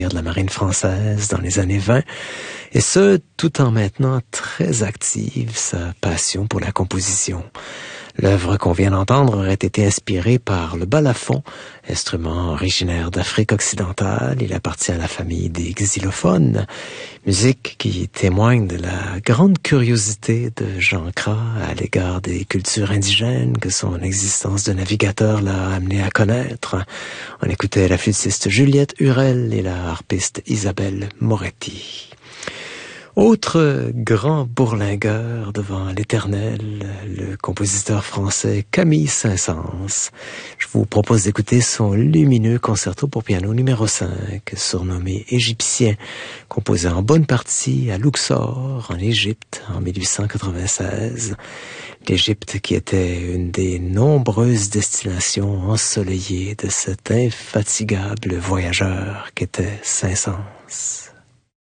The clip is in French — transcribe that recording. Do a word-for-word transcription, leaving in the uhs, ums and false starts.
de la marine française dans les années vingt, et ce, tout en maintenant très active sa passion pour la composition. L'œuvre qu'on vient d'entendre aurait été inspirée par le balafon, instrument originaire d'Afrique occidentale. Il appartient à la famille des xylophones, musique qui témoigne de la grande curiosité de Jean Cras à l'égard des cultures indigènes que son existence de navigateur l'a amené à connaître. On écoutait la flûtiste Juliette Hurel et la harpiste Isabelle Moretti. Autre grand bourlingueur devant l'éternel, le compositeur français Camille Saint-Saëns. Je vous propose d'écouter son lumineux concerto pour piano numéro cinq, surnommé Égyptien, composé en bonne partie à Luxor, en Égypte, en mille huit cent quatre-vingt-seize. L'Égypte qui était une des nombreuses destinations ensoleillées de cet infatigable voyageur qu'était Saint-Saëns.